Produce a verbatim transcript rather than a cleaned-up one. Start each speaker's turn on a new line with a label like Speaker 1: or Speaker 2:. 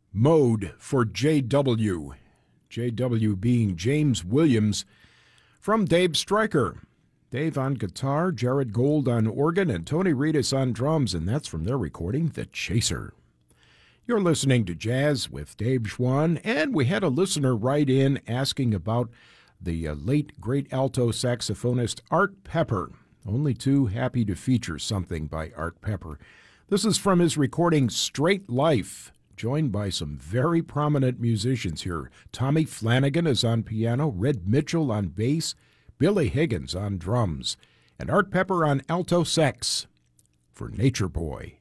Speaker 1: Mode for J W. J W being James Williams from Dave Stryker. Dave on guitar, Jared Gold on organ, and Tony Reedus on drums, and that's from their recording, The Chaser. You're listening to Jazz with Dave Schwann, and we had a listener write in asking about the uh, late great alto saxophonist Art Pepper. Only too happy to feature something by Art Pepper. This is from his recording Straight Life, joined by some very prominent musicians here. Tommy Flanagan is on piano, Red Mitchell on bass, Billy Higgins on drums, and Art Pepper on alto sax for Nature Boy.